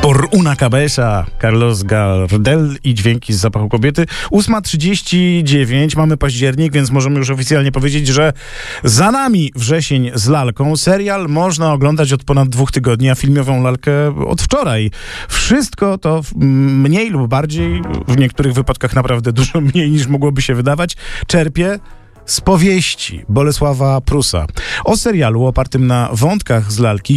Por una cabeza, Carlos Gardel i dźwięki z zapachu kobiety. 8:39, mamy październik, więc możemy już oficjalnie powiedzieć, że za nami wrzesień z lalką. Serial można oglądać od ponad 2 tygodni, a filmową lalkę od wczoraj. Wszystko to mniej lub bardziej, w niektórych wypadkach naprawdę dużo mniej niż mogłoby się wydawać, czerpie z powieści Bolesława Prusa. O serialu opartym na wątkach z lalki